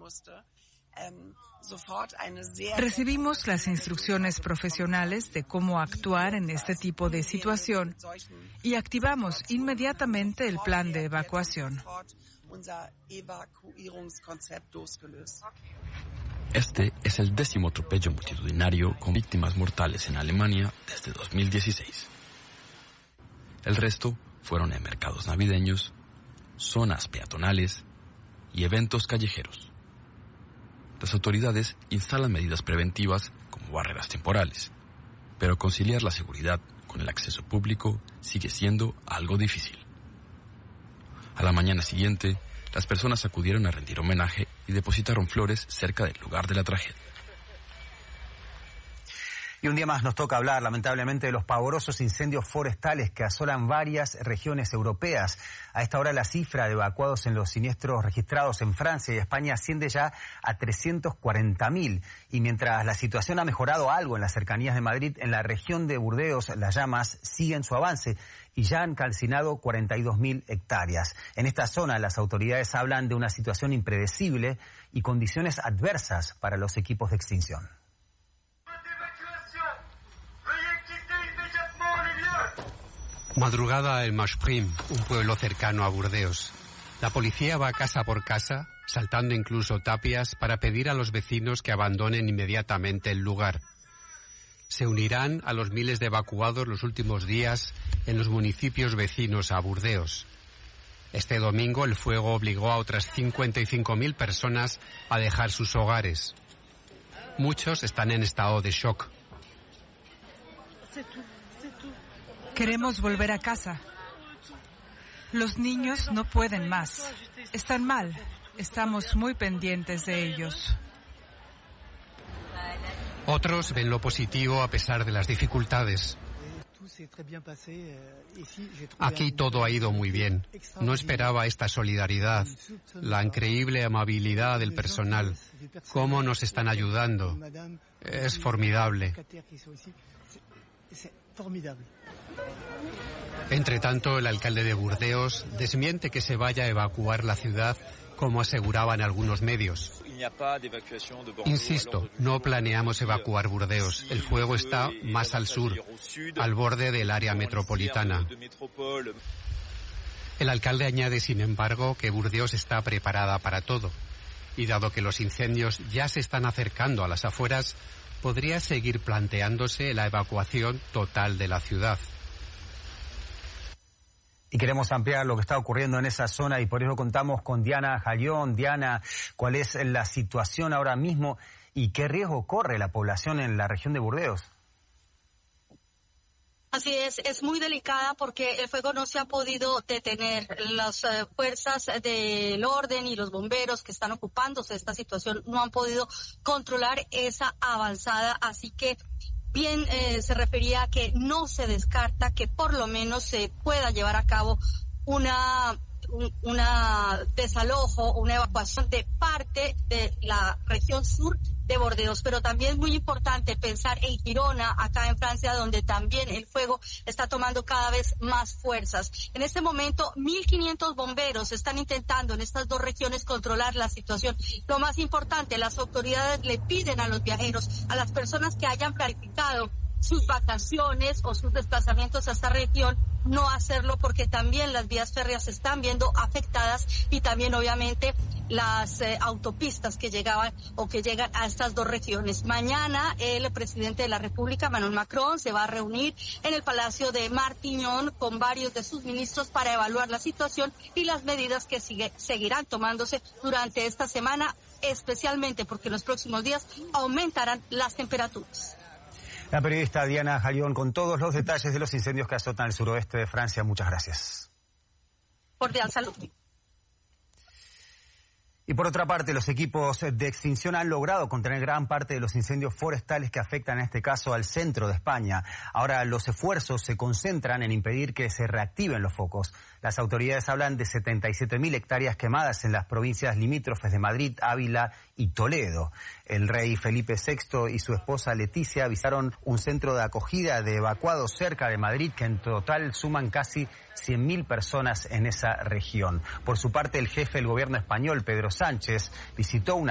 Recibimos las instrucciones profesionales de cómo actuar en este tipo de situación y activamos inmediatamente el plan de evacuación. Este es el 10º atropello multitudinario con víctimas mortales en Alemania desde 2016. El resto fueron en mercados navideños, zonas peatonales y eventos callejeros. Las autoridades instalan medidas preventivas como barreras temporales, pero conciliar la seguridad con el acceso público sigue siendo algo difícil. A la mañana siguiente, las personas acudieron a rendir homenaje y depositaron flores cerca del lugar de la tragedia. Y un día más nos toca hablar, lamentablemente, de los pavorosos incendios forestales que asolan varias regiones europeas. A esta hora la cifra de evacuados en los siniestros registrados en Francia y España asciende ya a 340.000. Y mientras la situación ha mejorado algo en las cercanías de Madrid, en la región de Burdeos las llamas siguen su avance y ya han calcinado 42.000 hectáreas. En esta zona las autoridades hablan de una situación impredecible y condiciones adversas para los equipos de extinción. Madrugada en Masprim, un pueblo cercano a Burdeos. La policía va casa por casa, saltando incluso tapias para pedir a los vecinos que abandonen inmediatamente el lugar. Se unirán a los miles de evacuados los últimos días en los municipios vecinos a Burdeos. Este domingo el fuego obligó a otras 55.000 personas a dejar sus hogares. Muchos están en estado de shock. Queremos volver a casa. Los niños no pueden más. Están mal. Estamos muy pendientes de ellos. Otros ven lo positivo a pesar de las dificultades. Aquí todo ha ido muy bien. No esperaba esta solidaridad, la increíble amabilidad del personal. Cómo nos están ayudando. Es formidable. Entre tanto, el alcalde de Burdeos desmiente que se vaya a evacuar la ciudad, como aseguraban algunos medios. Insisto, no planeamos evacuar Burdeos. El fuego está más al sur, al borde del área metropolitana. El alcalde añade, sin embargo, que Burdeos está preparada para todo. Y dado que los incendios ya se están acercando a las afueras, podría seguir planteándose la evacuación total de la ciudad. Y queremos ampliar lo que está ocurriendo en esa zona y por eso contamos con Diana Jallón. Diana, ¿cuál es la situación ahora mismo y qué riesgo corre la población en la región de Burdeos? Así es muy delicada porque el fuego no se ha podido detener. Las fuerzas del orden y los bomberos que están ocupándose de esta situación no han podido controlar esa avanzada, así que bien se refería a que no se descarta que por lo menos se pueda llevar a cabo una desalojo, una evacuación de parte de la región sur de Burdeos, pero también es muy importante pensar en Girona, acá en Francia, donde también el fuego está tomando cada vez más fuerzas. En este momento, 1.500 bomberos están intentando en estas dos regiones controlar la situación. Lo más importante, las autoridades le piden a los viajeros, a las personas que hayan planificado sus vacaciones o sus desplazamientos a esta región, no hacerlo porque también las vías férreas se están viendo afectadas y también obviamente las autopistas que llegaban o que llegan a estas dos regiones. Mañana el presidente de la República, Emmanuel Macron, se va a reunir en el Palacio de Martignon con varios de sus ministros para evaluar la situación y las medidas que seguirán tomándose durante esta semana, especialmente porque en los próximos días aumentarán las temperaturas. La periodista Diana Jallón con todos los detalles de los incendios que azotan el suroeste de Francia. Muchas gracias. Cordial salud. Y por otra parte, los equipos de extinción han logrado contener gran parte de los incendios forestales que afectan en este caso al centro de España. Ahora los esfuerzos se concentran en impedir que se reactiven los focos. Las autoridades hablan de 77.000 hectáreas quemadas en las provincias limítrofes de Madrid, Ávila y Toledo. El rey Felipe VI y su esposa Leticia avisaron un centro de acogida de evacuados cerca de Madrid que en total suman casi 100.000 personas en esa región. Por su parte, el jefe del gobierno español, Pedro Sánchez, visitó una